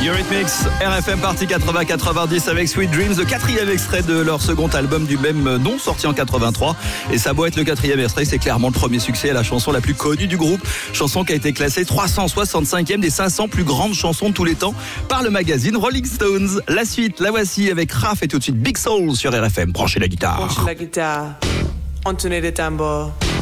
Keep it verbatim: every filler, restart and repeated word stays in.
Eurythmics, R F M Party quatre-vingts quatre-vingt-dix avec Sweet Dreams, le quatrième extrait de leur second album du même nom, sorti en quatre-vingt-trois. Et ça doit être le quatrième extrait, c'est clairement le premier succès, la chanson la plus connue du groupe. Chanson qui a été classée trois cent soixante-cinquième des cinq cents plus grandes chansons de tous les temps par le magazine Rolling Stones. La suite, la voici avec Raph et tout de suite Big Soul sur R F M. Branchez la guitare. Branchez la guitare. Entonez les tambours.